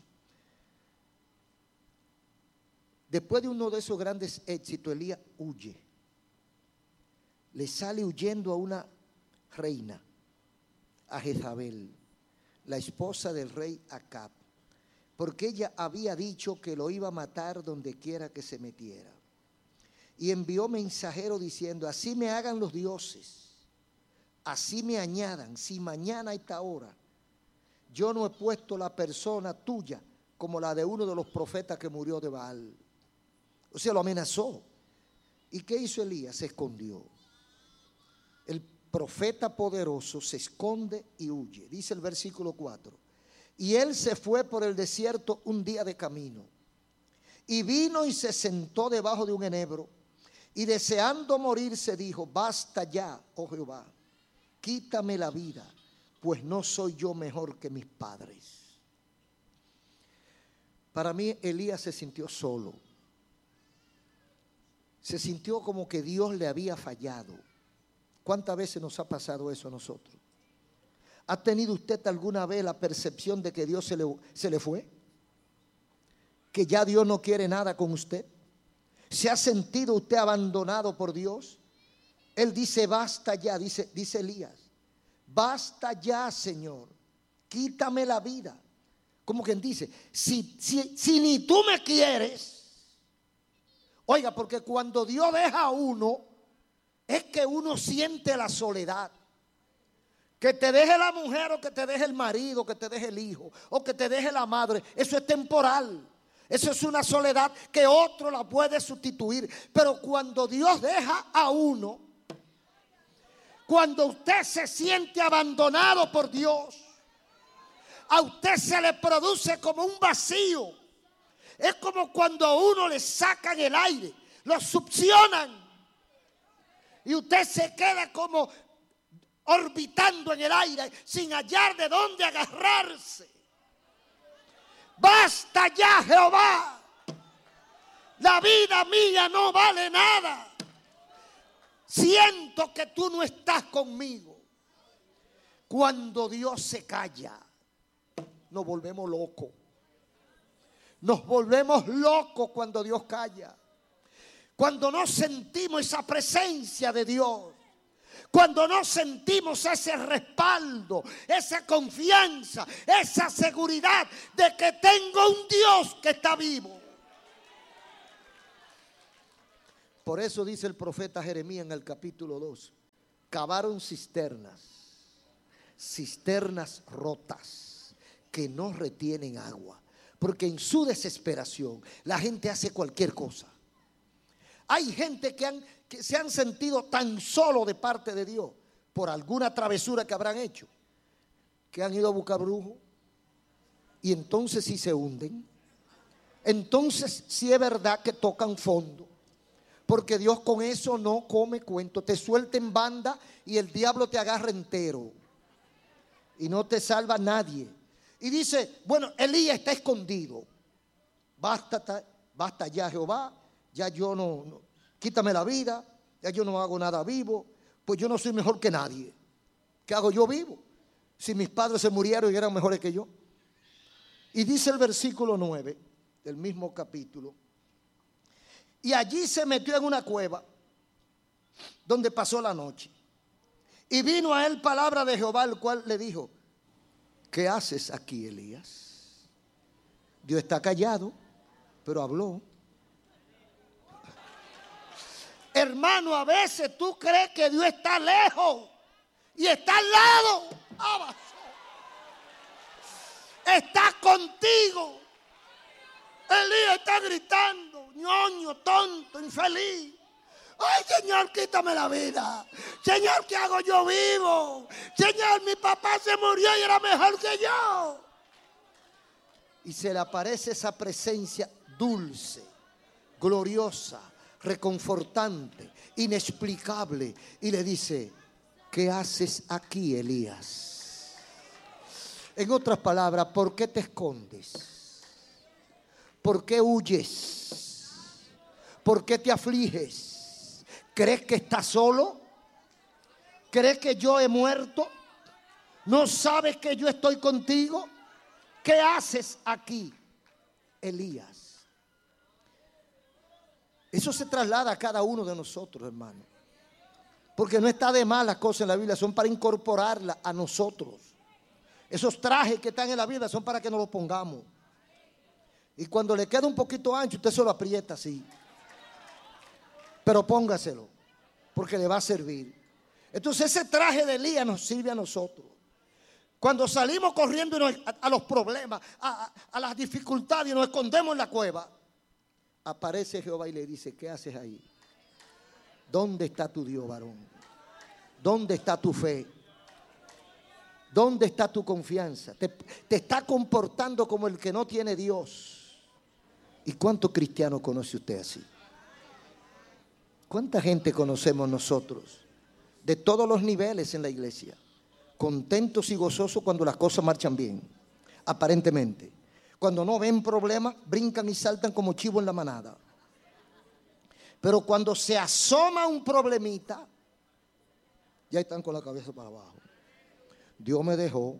Después de uno de esos grandes éxitos, Elías huye. Le sale huyendo a una reina, a Jezabel, la esposa del rey Acab, porque ella había dicho que lo iba a matar donde quiera que se metiera. Y envió mensajero diciendo: así me hagan los dioses, así me añadan, si mañana a esta hora yo no he puesto la persona tuya como la de uno de los profetas que murió de Baal. O sea, lo amenazó. ¿Y qué hizo Elías? Se escondió. El profeta poderoso se esconde y huye. Dice el versículo 4. Y él se fue por el desierto un día de camino. Y vino y se sentó debajo de un enebro. Y deseando morirse dijo: basta ya, oh Jehová, quítame la vida, pues no soy yo mejor que mis padres. Para mí, Elías se sintió solo. Se sintió como que Dios le había fallado. ¿Cuántas veces nos ha pasado eso a nosotros? ¿Ha tenido usted alguna vez la percepción de que Dios se le fue? ¿Que ya Dios no quiere nada con usted? ¿Se ha sentido usted abandonado por Dios? Él dice: basta ya, dice Elías. Basta ya, Señor, quítame la vida. Como quien dice: si ni tú me quieres. Oiga, porque cuando Dios deja a uno, es que uno siente la soledad. Que te deje la mujer, o que te deje el marido, que te deje el hijo, o que te deje la madre, eso es temporal. Eso es una soledad que otro la puede sustituir. Pero cuando Dios deja a uno, cuando usted se siente abandonado por Dios, a usted se le produce como un vacío. Es como cuando a uno le sacan el aire, lo succionan, y usted se queda como orbitando en el aire sin hallar de dónde agarrarse. Basta ya, Jehová. La vida mía no vale nada. Siento que tú no estás conmigo. Cuando Dios se calla, nos volvemos locos. Nos volvemos locos cuando Dios calla. Cuando no sentimos esa presencia de Dios. Cuando no sentimos ese respaldo, esa confianza, esa seguridad de que tengo un Dios que está vivo. Por eso dice el profeta Jeremías en el capítulo 2, cavaron cisternas rotas que no retienen agua, porque en su desesperación la gente hace cualquier cosa. Hay gente que se han sentido tan solo de parte de Dios por alguna travesura que habrán hecho, que han ido a buscar brujos, y entonces sí se hunden. Entonces sí es verdad que tocan fondo, porque Dios con eso no come cuento. Te suelta en banda y el diablo te agarra entero y no te salva nadie. Y dice, bueno, Elías está escondido. Basta ya, Jehová. Ya yo no, quítame la vida. Ya yo no hago nada vivo. Pues yo no soy mejor que nadie. ¿Qué hago yo vivo? Si mis padres se murieron y eran mejores que yo. Y dice el versículo 9 del mismo capítulo. Y allí se metió en una cueva donde pasó la noche. Y vino a él palabra de Jehová, el cual le dijo, ¿qué haces aquí, Elías? Dios está callado, pero habló. Hermano, a veces tú crees que Dios está lejos y está al lado. Está contigo. Elías está gritando, ñoño, tonto, infeliz. Ay, Señor, quítame la vida. Señor, ¿qué hago yo vivo? Señor, mi papá se murió y era mejor que yo. Y se le aparece esa presencia dulce, gloriosa, reconfortante, inexplicable. Y le dice, ¿qué haces aquí, Elías? En otras palabras, ¿por qué te escondes? ¿Por qué huyes? ¿Por qué te afliges? ¿Crees que estás solo? ¿Crees que yo he muerto? ¿No sabes que yo estoy contigo? ¿Qué haces aquí, Elías? Eso se traslada a cada uno de nosotros, hermano. Porque no está de más las cosas en la Biblia, son para incorporarlas a nosotros. Esos trajes que están en la Biblia son para que nos los pongamos. Y cuando le queda un poquito ancho, usted se lo aprieta así. Pero póngaselo, porque le va a servir. Entonces ese traje de Elías nos sirve a nosotros. Cuando salimos corriendo a los problemas, a las dificultades y nos escondemos en la cueva, aparece Jehová y le dice, ¿qué haces ahí? ¿Dónde está tu Dios, varón? ¿Dónde está tu fe? ¿Dónde está tu confianza? Te está comportando como el que no tiene Dios. ¿Y cuántos cristianos conoce usted así? ¿Cuánta gente conocemos nosotros? De todos los niveles en la iglesia. Contentos y gozosos cuando las cosas marchan bien. Aparentemente. Cuando no ven problemas, brincan y saltan como chivo en la manada. Pero cuando se asoma un problemita, ya están con la cabeza para abajo. Dios me dejó.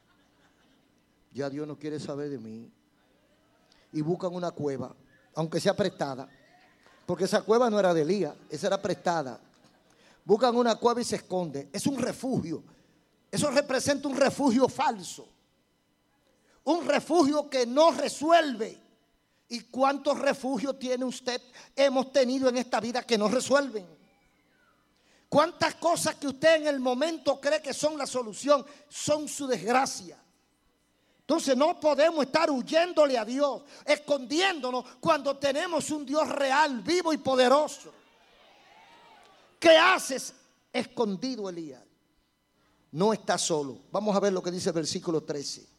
Ya Dios no quiere saber de mí. Y buscan una cueva, aunque sea prestada. Porque esa cueva no era de Elías, esa era prestada. Buscan una cueva y se esconden. Es un refugio. Eso representa un refugio falso. Un refugio que no resuelve. ¿Y cuántos refugios tiene usted? Hemos tenido en esta vida que no resuelven. ¿Cuántas cosas que usted en el momento cree que son la solución son su desgracia? Entonces no podemos estar huyéndole a Dios, escondiéndonos cuando tenemos un Dios real, vivo y poderoso. ¿Qué haces escondido, Elías? No estás solo. Vamos a ver lo que dice el versículo 13.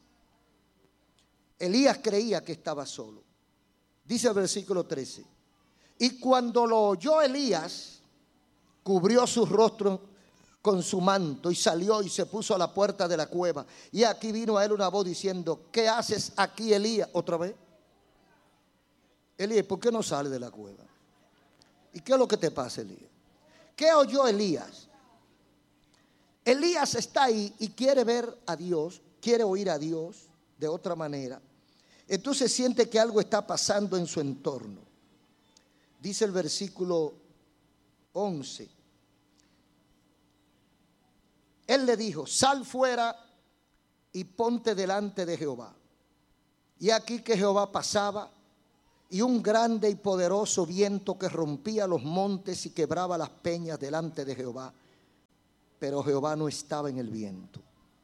Elías creía que estaba solo. Dice el versículo 13. Y cuando lo oyó Elías, cubrió su rostro con su manto y salió y se puso a la puerta de la cueva. Y aquí vino a él una voz diciendo, ¿qué haces aquí, Elías? Otra vez. Elías, ¿por qué no sales de la cueva? ¿Y qué es lo que te pasa, Elías? ¿Qué oyó Elías? Elías está ahí y quiere ver a Dios, quiere oír a Dios de otra manera. Entonces siente que algo está pasando en su entorno. Dice el versículo 11. Él le dijo: sal fuera y ponte delante de Jehová. Y aquí que Jehová pasaba, y un grande y poderoso viento que rompía los montes y quebraba las peñas delante de Jehová. Pero Jehová no estaba en el viento.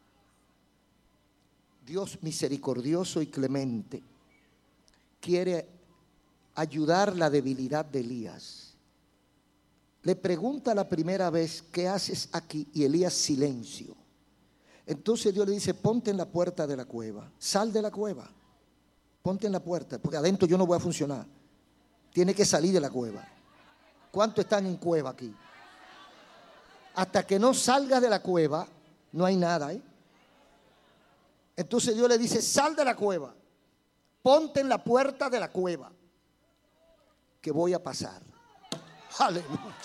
Dios misericordioso y clemente quiere ayudar la debilidad de Elías. Le pregunta la primera vez: ¿qué haces aquí? Y Elías silencio. Entonces Dios le dice: ponte en la puerta de la cueva, sal de la cueva, ponte en la puerta, porque adentro yo no voy a funcionar. Tiene que salir de la cueva. ¿Cuántos están en cueva aquí? Hasta que no salgas de la cueva, no hay nada, ¿eh? Entonces Dios le dice: sal de la cueva, ponte en la puerta de la cueva, que voy a pasar. Aleluya.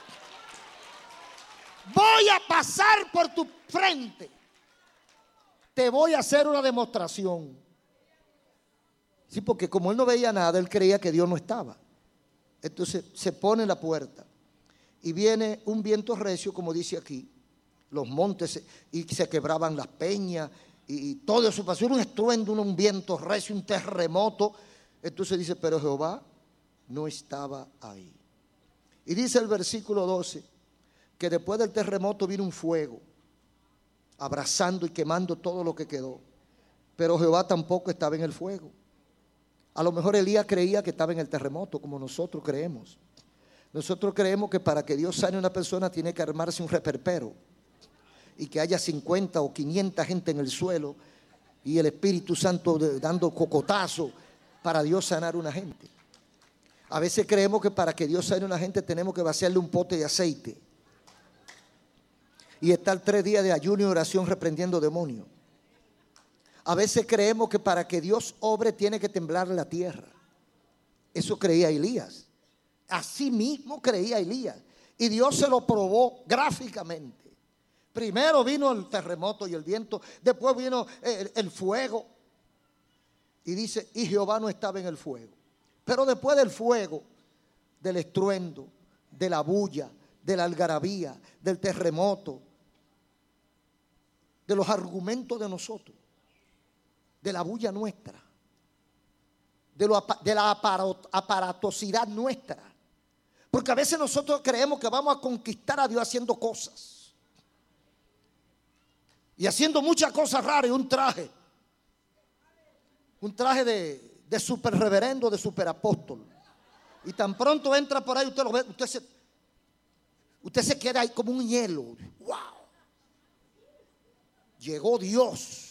Voy a pasar por tu frente. Te voy a hacer una demostración. Sí, porque como él no veía nada, él creía que Dios no estaba. Entonces se pone en la puerta y viene un viento recio, como dice aquí. Los montes y se quebraban las peñas y todo eso pasó. Un estruendo, un viento recio, un terremoto. Entonces dice: pero Jehová no estaba ahí. Y dice el versículo 12 que después del terremoto vino un fuego abrazando y quemando todo lo que quedó. Pero Jehová tampoco estaba en el fuego. A lo mejor Elías creía que estaba en el terremoto, como nosotros creemos. Nosotros creemos que para que Dios sane a una persona tiene que armarse un reperpero y que haya 50 o 500 gente en el suelo y el Espíritu Santo dando cocotazo para Dios sanar a una gente. A veces creemos que para que Dios sane a una gente tenemos que vaciarle un pote de aceite y estar 3 días de ayuno y oración reprendiendo demonios. A veces creemos que para que Dios obre tiene que temblar la tierra. Eso creía Elías. Así mismo creía Elías. Y Dios se lo probó gráficamente. Primero vino el terremoto y el viento. Después vino el fuego. Y dice: y Jehová no estaba en el fuego. Pero después del fuego, del estruendo, de la bulla, de la algarabía, del terremoto, de los argumentos de nosotros, de la bulla nuestra, de la aparatosidad nuestra. Porque a veces nosotros creemos que vamos a conquistar a Dios haciendo cosas. Y haciendo muchas cosas raras. Y un traje de super reverendo, de super apóstol. Y tan pronto entra por ahí, usted lo ve, usted se queda ahí como un hielo. ¡Wow! Llegó Dios.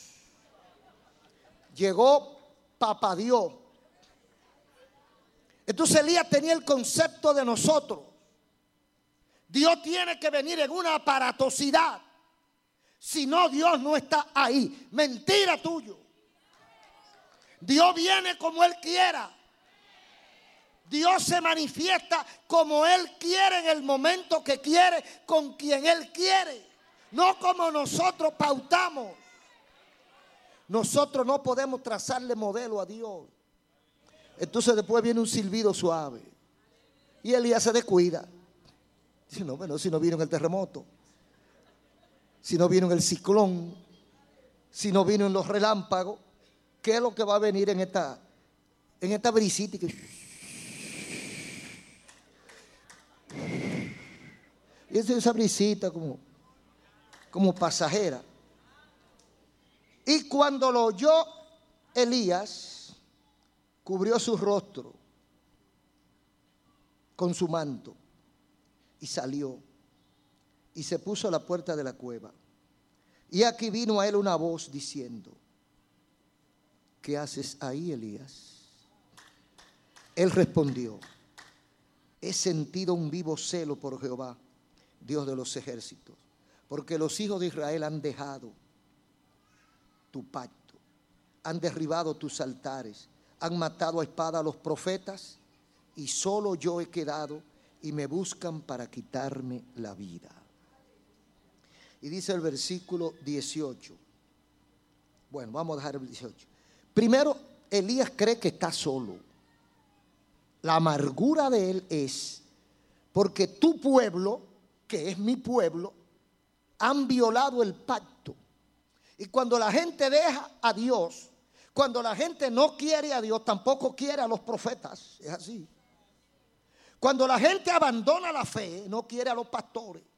Llegó Papá Dios. Entonces Elías tenía el concepto de nosotros. Dios tiene que venir en una aparatosidad. Si no, Dios no está ahí. Mentira tuyo. Dios viene como Él quiera. Dios se manifiesta como Él quiere, en el momento que quiere, con quien Él quiere. No como nosotros pautamos. Nosotros no podemos trazarle modelo a Dios. Entonces después viene un silbido suave. Y Elías se descuida. Dice: no, bueno, si no vino en el terremoto, si no vino en el ciclón, si no vino en los relámpagos, ¿qué es lo que va a venir en esta brisita? Y esa brisita como pasajera. Y cuando lo oyó Elías, cubrió su rostro con su manto y salió y se puso a la puerta de la cueva. Y aquí vino a él una voz diciendo: ¿qué haces ahí, Elías? Él respondió: he sentido un vivo celo por Jehová, Dios de los ejércitos, porque los hijos de Israel han dejado tu pacto, han derribado tus altares, han matado a espada a los profetas, y solo yo he quedado y me buscan para quitarme la vida. Y dice el versículo 18. Bueno, vamos a dejar el 18. Primero, Elías cree que está solo. La amargura de él es porque tu pueblo, que es mi pueblo, han violado el pacto. Y cuando la gente deja a Dios, cuando la gente no quiere a Dios, tampoco quiere a los profetas. Es así. Cuando la gente abandona la fe, no quiere a los pastores.